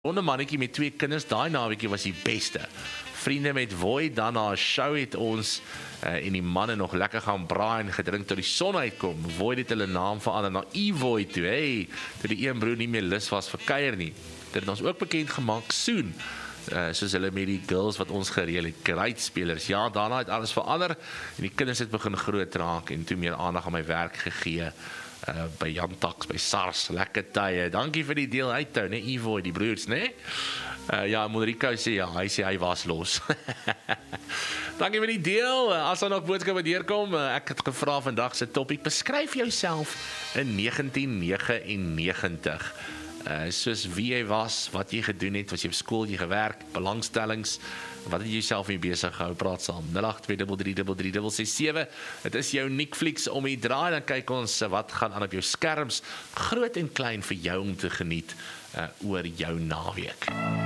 'n mannetjie met 2 kinders, daai naweekie was die beste. Vriende met Woy, dan na 'n show het ons en die manne nog lekker gaan braai en gedrink tot die son uitkom. Woy het hulle naam verander na Evoy toe, toe die een broer nie meer lus was vir kuier nie. Dit het ons ook bekend gemaak soon. Soos hulle met die girls wat ons gereël het, great spelers. Ja, daarna het alles verander en die kinders het begin groot raak en toe meer aandag aan my werk gegee. By Jan Tax, by SARS, lekker tye. Dankie vir die deel uithou, né, Evoy, die broers, né? Ja, Monrico sê ja, hy was los. Dankie vir die deel. As daar nog boodskappe deurkom, ek het gevra vandag se topik, beskryf jouself in 1999. Soos wie jy was, wat jy gedoen het, was jy op skool, jy gewerk, belangstellings, wat het jy jouself mee besig gehou, praat saam, 082333367, dit is jou Netflix om die draai, dan kyk ons wat gaan aan op jou skerms, groot en klein vir jou om te geniet oor jou naweek.